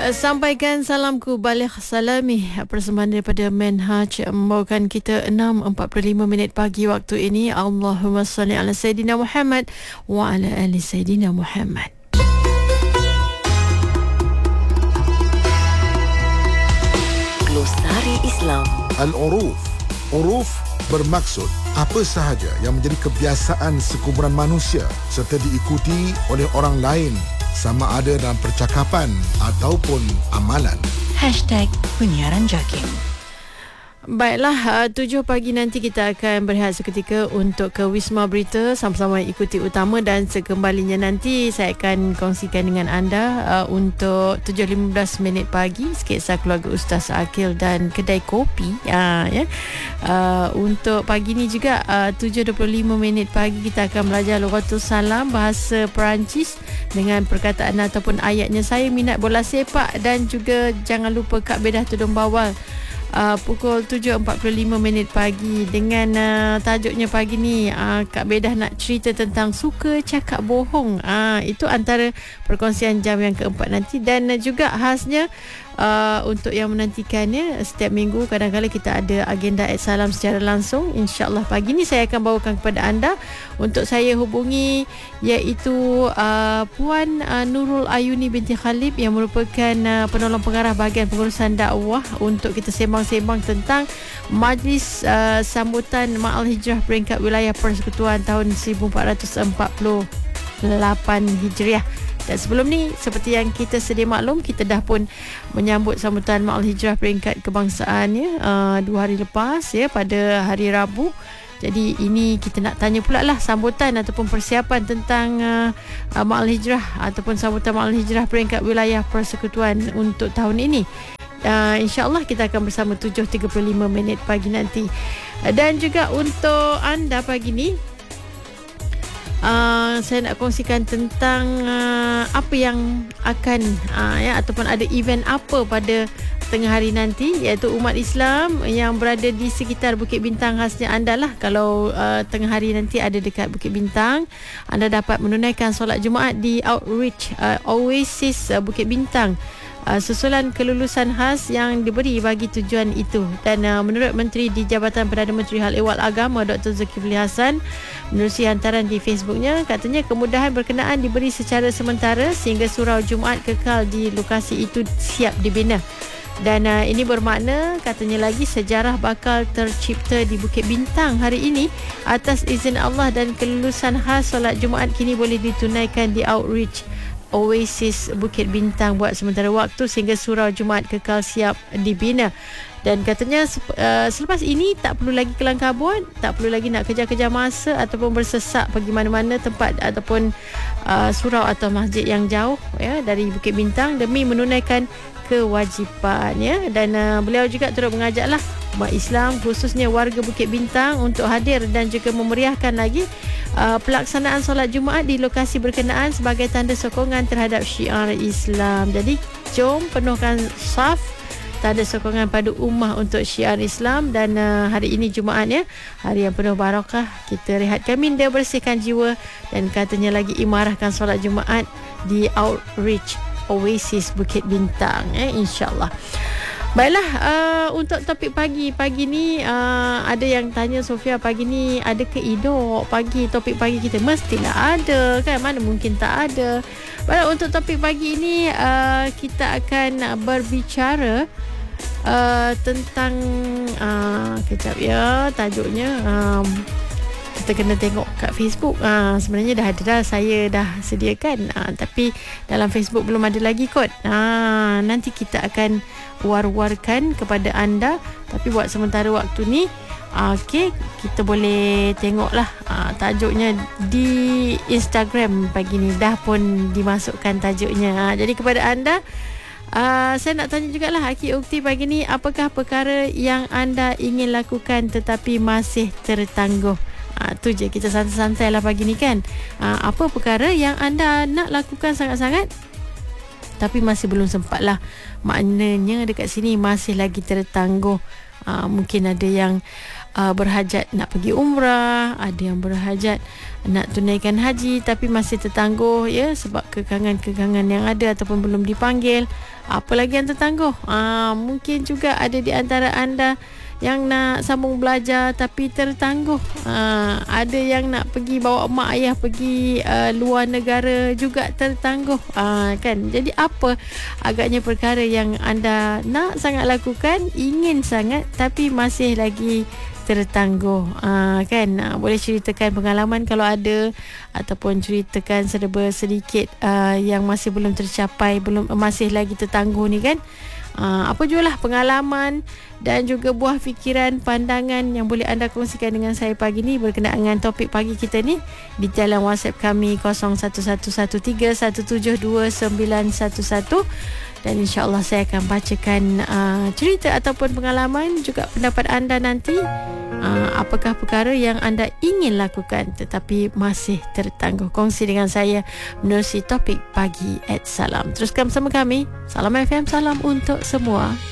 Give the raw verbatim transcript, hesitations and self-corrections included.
Sampaikan salamku balik salami. Persembahan daripada Manhaj membawakan kita enam empat puluh lima minit pagi waktu ini. Allahumma salli ala Sayyidina Muhammad wa ala ali Sayyidina Muhammad. Glosari Islam. Al-Uruf. Uruf bermaksud apa sahaja yang menjadi kebiasaan sekumpulan manusia serta diikuti oleh orang lain, sama ada dalam percakapan ataupun amalan. Hashtag Penyiaran Jakim. Baiklah, uh, tujuh pagi nanti kita akan berehat seketika untuk ke Wisma Berita sama-sama ikuti utama, dan sekembalinya nanti saya akan kongsikan dengan anda uh, untuk tujuh lima belas minit pagi sketsa keluarga Ustaz Akil dan kedai kopi. Uh, ya. Uh, untuk pagi ni juga uh, tujuh dua puluh lima minit pagi kita akan belajar Lughatul Salam, bahasa Perancis dengan perkataan ataupun ayatnya. Saya minat bola sepak dan juga jangan lupa kaedah tudung bawal. Uh, pukul tujuh empat puluh lima minit pagi dengan uh, tajuknya pagi ni uh, Kak Bedah nak cerita tentang suka cakap bohong. Uh, itu antara perkongsian jam yang keempat nanti, dan uh, juga khasnya uh, untuk yang menantikannya setiap minggu kadang-kadang kita ada agenda Ad Salam secara langsung. InsyaAllah pagi ni saya akan bawakan kepada anda. Untuk saya hubungi iaitu uh, Puan uh, Nurul Ayuni binti Khalib yang merupakan uh, penolong pengarah bahagian pengurusan dakwah, untuk kita sembang-sembang tentang majlis uh, sambutan Ma'al Hijrah peringkat wilayah Persekutuan tahun seribu empat ratus empat puluh lapan Hijriah. Dan sebelum ni, seperti yang kita sedia maklum, kita dah pun menyambut sambutan Ma'al Hijrah peringkat kebangsaan ya, uh, dua hari lepas ya, pada hari Rabu. Jadi ini kita nak tanya pula lah sambutan ataupun persiapan tentang uh, uh, Ma'al Hijrah ataupun sambutan Ma'al Hijrah peringkat wilayah Persekutuan untuk tahun ini. Uh, InsyaAllah kita akan bersama tujuh tiga puluh lima minit pagi nanti. Uh, dan juga untuk anda pagi ni, uh, saya nak kongsikan tentang uh, apa yang akan uh, ya, ataupun ada event apa pada tengah hari nanti, iaitu umat Islam yang berada di sekitar Bukit Bintang. Khasnya anda lah, kalau uh, tengah hari nanti ada dekat Bukit Bintang, anda dapat menunaikan solat Jumaat di Outreach uh, Oasis uh, Bukit Bintang, uh, susulan kelulusan khas yang diberi bagi tujuan itu. Dan uh, menurut Menteri di Jabatan Perdana Menteri Hal Ehwal Agama Doktor Zulkifli Hasan, menerusi hantaran di Facebooknya, katanya kemudahan berkenaan diberi secara sementara sehingga surau Jumaat kekal di lokasi itu siap dibina. Dan uh, ini bermakna, katanya lagi, sejarah bakal tercipta di Bukit Bintang hari ini atas izin Allah, dan kelulusan khas solat Jumaat kini boleh ditunaikan di Outreach Oasis Bukit Bintang buat sementara waktu sehingga surau Jumaat kekal siap dibina. Dan katanya uh, selepas ini tak perlu lagi kelang kabut, tak perlu lagi nak kejar-kejar masa ataupun bersesak pergi mana-mana tempat ataupun uh, surau atau masjid yang jauh ya dari Bukit Bintang demi menunaikan kewajipan ya. Dan uh, beliau juga turut mengajaklah umat Islam khususnya warga Bukit Bintang untuk hadir dan juga memeriahkan lagi uh, pelaksanaan solat Jumaat di lokasi berkenaan sebagai tanda sokongan terhadap syiar Islam. Jadi jom penuhkan saf, tanda sokongan pada ummah untuk syiar Islam. Dan uh, hari ini Jumaat ya, hari yang penuh barakah, kita rehatkan minda, bersihkan jiwa, dan katanya lagi imarahkan solat Jumaat di Outreach Oasis Bukit Bintang eh, insyaAllah. Baiklah, uh, untuk topik pagi pagi ni uh, ada yang tanya, Sofia, pagi ni ada ke idok pagi? Topik pagi kita mestilah ada kan, mana mungkin tak ada. Baiklah, untuk topik pagi ni uh, kita akan berbicara uh, tentang uh, kejap ya, tajuknya um, kita kena tengok kat Facebook. Ha, sebenarnya dah ada dah, saya dah sediakan. Ha, tapi dalam Facebook belum ada lagi kot. Ha, nanti kita akan war-warkan kepada anda. Tapi buat sementara waktu ni, okey, kita boleh tengoklah ha, tajuknya di Instagram pagi ni. Dah pun dimasukkan tajuknya. Ha, jadi kepada anda, Uh, saya nak tanya jugalah Akhi Ukti pagi ni, apakah perkara yang anda ingin lakukan tetapi masih tertangguh? Uh, tu je, kita santai-santai lah pagi ni kan. Uh, apa perkara yang anda nak lakukan sangat-sangat tapi masih belum sempat lah? Maknanya dekat sini masih lagi tertangguh. Uh, mungkin ada yang uh, berhajat nak pergi umrah, ada yang berhajat nak tunaikan haji tapi masih tertangguh ya sebab kekangan-kekangan yang ada ataupun belum dipanggil. Apa lagi yang tertangguh? Uh, mungkin juga ada di antara anda yang nak sambung belajar tapi tertangguh. Uh, ada yang nak pergi bawa mak ayah pergi uh, luar negara juga tertangguh. Uh, kan? Jadi apa agaknya perkara yang anda nak sangat lakukan, ingin sangat tapi masih lagi tertangguh? Uh, kan? Uh, boleh ceritakan pengalaman kalau ada, ataupun ceritakan serba sedikit uh, yang masih belum tercapai, belum masih lagi tertangguh ni kan. Uh, apa jualah pengalaman dan juga buah fikiran, pandangan yang boleh anda kongsikan dengan saya pagi ni berkenaan dengan topik pagi kita ni di jalan WhatsApp kami kosong satu satu satu tiga satu tujuh dua sembilan satu satu, dan insyaAllah saya akan bacakan uh, cerita ataupun pengalaman juga pendapat anda nanti. Uh, apakah perkara yang anda ingin lakukan tetapi masih tertangguh? Kongsi dengan saya menerusi topik pagi at Salam. Teruskan bersama kami. Salam F M, salam untuk semua.